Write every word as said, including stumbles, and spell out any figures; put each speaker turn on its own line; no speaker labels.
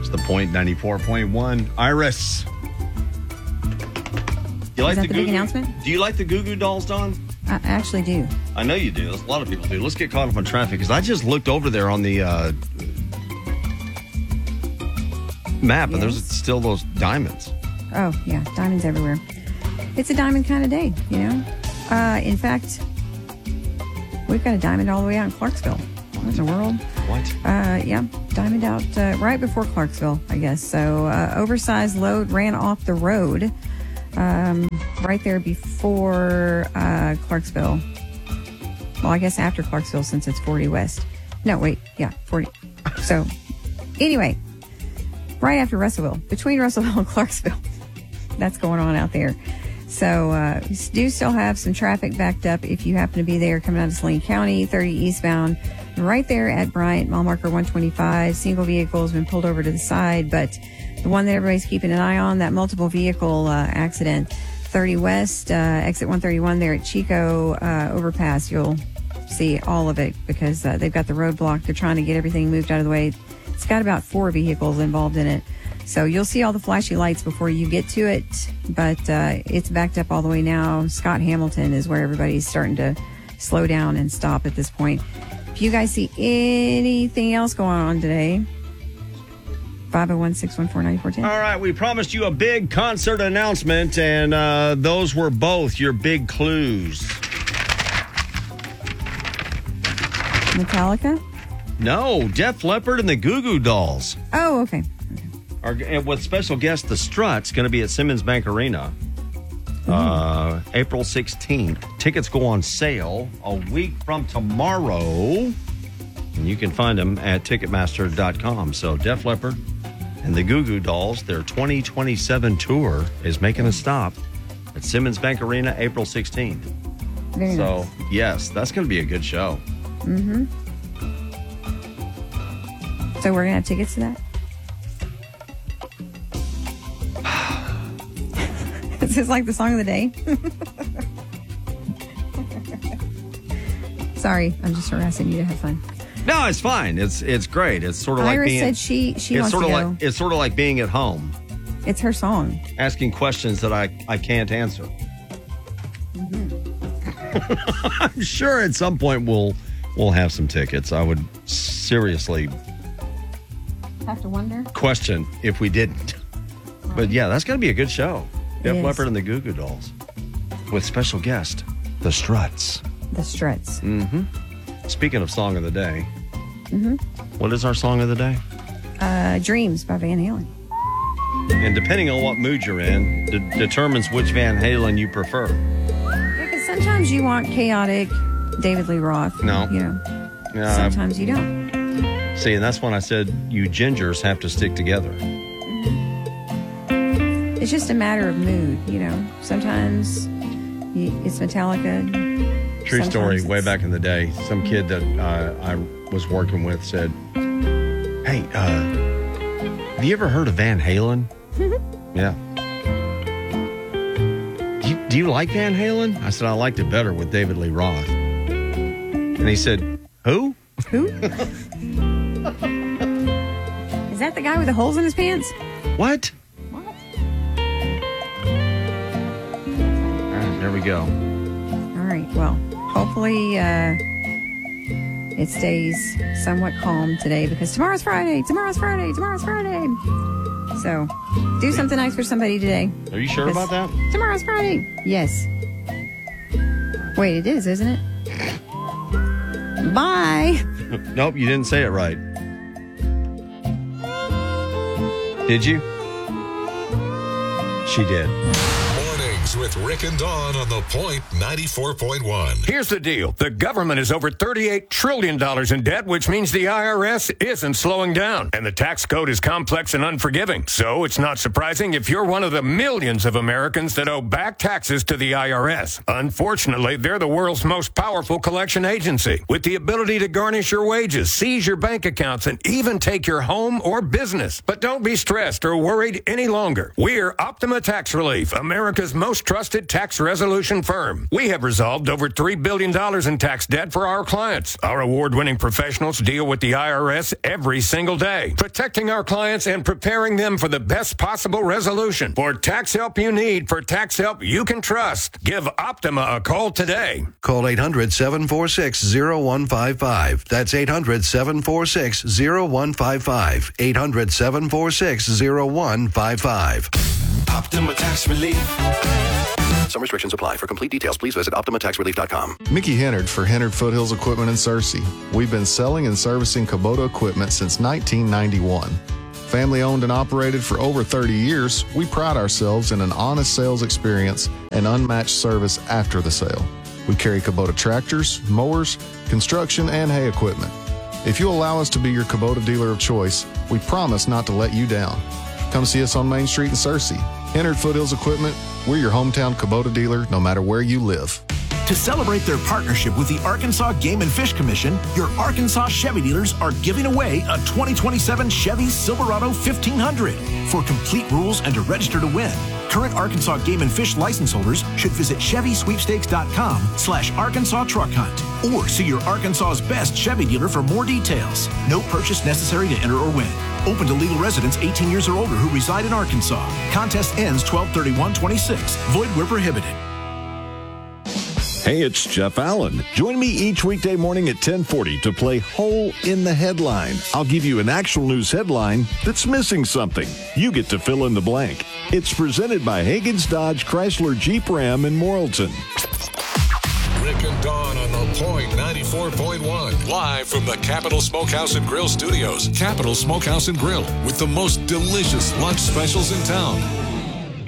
It's the Point ninety-four point one. Iris. You like
Is that
the,
the
Goo
big
Goo?
announcement?
Do you like the Goo Goo Dolls, Dawn?
I actually do.
I know you do. A lot of people do. Let's get caught up on traffic because I just looked over there on the uh, map,
Yes.
and there's still those diamonds.
Oh, yeah. Diamonds everywhere. It's a diamond kind of day, you know? Uh, in fact, we've got a diamond all the way out in Clarksville. What in the world?
What?
Uh, yeah. Diamond out uh, right before Clarksville, I guess. So, uh, oversized load ran off the road um, right there before uh, Clarksville. Well, I guess after Clarksville since it's forty West. No, wait. Yeah, forty. So, anyway, right after Russellville, between Russellville and Clarksville. That's going on out there. So, uh, we do still have some traffic backed up if you happen to be there coming out of Saline County, thirty eastbound. Right there at Bryant, mile marker one twenty-five. Single vehicle has been pulled over to the side, but the one that everybody's keeping an eye on, that multiple vehicle uh, accident, thirty West, uh, exit one thirty-one there at Chico uh, overpass. You'll see all of it because uh, they've got the roadblock. They're trying to get everything moved out of the way. It's got about four vehicles involved in it. So you'll see all the flashy lights before you get to it, but uh, it's backed up all the way now. Scott Hamilton is where everybody's starting to slow down and stop at this point. If you guys see anything else going on today, five oh one, six one four, nine four one oh.
All right, we promised you a big concert announcement, and uh, those were both your big clues.
Metallica?
No, Def Leppard and the Goo Goo Dolls.
Oh, okay.
Are, and with special guest, the Struts, going to be at Simmons Bank Arena uh, April sixteenth. Tickets go on sale a week from tomorrow, and you can find them at Ticketmaster dot com. So Def Leppard and the Goo Goo Dolls, their twenty twenty-seven tour is making a stop at Simmons Bank Arena April sixteenth.
Very
so,
nice.
yes, that's going to be a good show.
Mm-hmm. So we're going to have tickets to that? This is like the song of the day. Sorry, I'm just harassing you to have fun.
No, it's fine. It's it's great. It's sort of like
Iris
being.
said she she
it's
wants
sort
to
of
go.
like it's sort of like being at home,
It's her song.
asking questions that I I can't answer.
Mm-hmm.
I'm sure at some point we'll we'll have some tickets. I would seriously
Have to wonder.
question if we didn't. But yeah, that's going to be a good show.
It
Def
is.
Leppard and the Goo Goo Dolls with special guest the Struts.
The Struts.
Mm-hmm. Speaking of song of the day,
Mm-hmm.
what is our song of the day?
Uh, Dreams by Van Halen.
And depending on what mood you're in, de- determines which Van Halen you prefer.
Because sometimes you want chaotic David Lee Roth.
No.
You know,
Yeah,
sometimes you don't.
see, and that's when I said you gingers have to stick together.
It's just a matter of mood, you know. Sometimes you, it's Metallica.
True
Sometimes
story. Way
it's-
back in the day, some kid that uh, I was working with said, "Hey, uh, have you ever heard of Van Halen?" Yeah. Do you, do you like Van Halen? I said I liked it better with David Lee Roth. And he said, "Who?"
Who? Is that the guy with the holes in his pants?
What?
What?
All right, there we go.
All right. Well, hopefully uh, it stays somewhat calm today because tomorrow's Friday. Tomorrow's Friday. Tomorrow's Friday. So do something nice for somebody today.
Are you sure
Because
about that?
Tomorrow's Friday. Yes. Wait, it is, isn't it? Bye.
Nope, you didn't say it right. Did you? She did.
Mornings with Rick and Dawn on the Point ninety-four point one.
Here's the deal. The government is over thirty-eight trillion dollars in debt, which means the I R S isn't slowing down. And the tax code is complex and unforgiving. So it's not surprising if you're one of the millions of Americans that owe back taxes to the I R S. Unfortunately, they're the world's most powerful collection agency with the ability to garnish your wages, seize your bank accounts, and even take your home or business. But don't be stressed or worried any longer. We're Optima Tax Relief, America's most trusted tax resolution firm. We have resolved over three billion dollars in tax debt for our clients. Our award-winning professionals deal with the I R S every single day, protecting our clients and preparing them for the best possible resolution. For tax help you need, for tax help you can trust, give Optima a call today.
Call eight hundred, seven four six, zero one five five. That's eight hundred, seven four six, zero one five five. eight hundred, seven four six, zero one five five.
Optima Tax Relief.
Some restrictions apply. For complete details, please visit optima tax relief dot com.
Mickey Hennard for Hennard Foothills Equipment in Searcy. We've been selling and servicing Kubota equipment since nineteen ninety-one. Family owned and operated for over thirty years, we pride ourselves in an honest sales experience and unmatched service after the sale. We carry Kubota tractors, mowers, construction, and hay equipment. If you allow us to be your Kubota dealer of choice, we promise not to let you down. Come see us on Main Street in Searcy. Hennard Foothills Equipment, we're your hometown Kubota dealer no matter where you live.
To celebrate their partnership with the Arkansas Game and Fish Commission, your Arkansas Chevy dealers are giving away a twenty twenty-seven Chevy Silverado fifteen hundred. For complete rules and to register to win, current Arkansas Game and Fish license holders should visit Chevy Sweepstakes dot com slash Arkansas Truck Hunt or see your Arkansas's best Chevy dealer for more details. No purchase necessary to enter or win. Open to legal residents eighteen years or older who reside in Arkansas. Contest ends twelve thirty-one twenty-six. Void where prohibited.
Hey, it's Jeff Allen. Join me each weekday morning at ten forty to play Hole in the Headline. I'll give you an actual news headline that's missing something. You get to fill in the blank. It's presented by Hagen's Dodge Chrysler Jeep Ram in Morrilton.
Rick and Dawn on the Point ninety-four point one. Live from the Capital Smokehouse and Grill Studios. Capital Smokehouse and Grill with the most delicious lunch specials in town.